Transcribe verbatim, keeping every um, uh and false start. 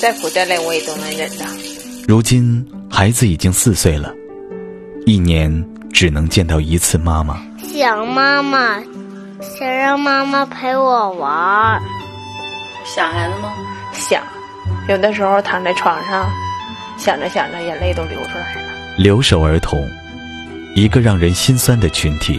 再苦再累我也都能忍着。 如今孩子已经四岁了，一年只能见到一次妈妈。 想妈妈，想让妈妈陪我玩。 想孩子吗？ 想，有的时候躺在床上想着想着眼泪都流出来了。 留守儿童，一个让人心酸的群体。